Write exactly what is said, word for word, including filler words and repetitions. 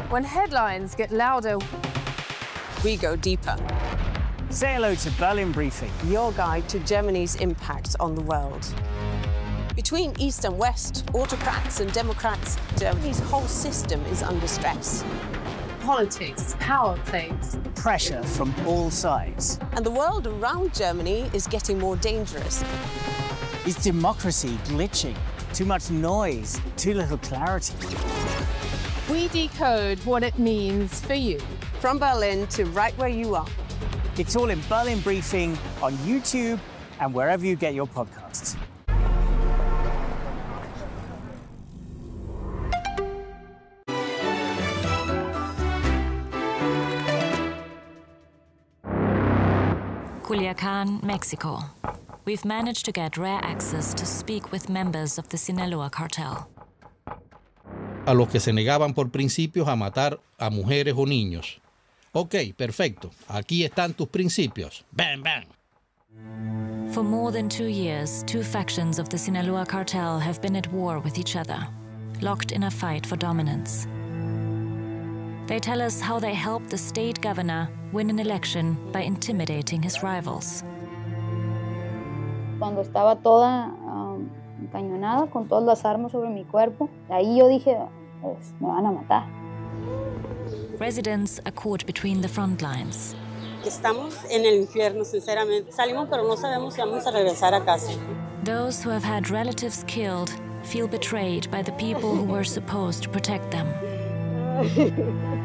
When headlines get louder, we go deeper. Say hello to Berlin Briefing, your guide to Germany's impact on the world. Between East and West, autocrats and democrats, Germany's whole system is under stress. Politics, power plays, pressure from all sides. And the world around Germany is getting more dangerous. Is democracy glitching? Too much noise, too little clarity. We decode what it means for you. From Berlin to right where you are. It's all in Berlin Briefing on YouTube and wherever you get your podcasts. Culiacán, Mexico. We've managed to get rare access to speak with members of the Sinaloa cartel. A los que se negaban por principios a matar a mujeres o niños. Ok, perfecto. Aquí están tus principios. Bang, bang. For more than two years, two factions of the Sinaloa cartel have been at war with each other, locked in a fight for dominance. They tell us how they helped the state governor win an election by intimidating his rivals. Cuando estaba toda um, encañonada con todas las armas sobre mi cuerpo, ahí yo dije, pues, me van a matar. Residents are caught between the front lines. Estamos en el infierno, sinceramente. Salimos, pero no sabemos si vamos a regresar a casa. Those who have had relatives killed feel betrayed by the people who were supposed to protect them.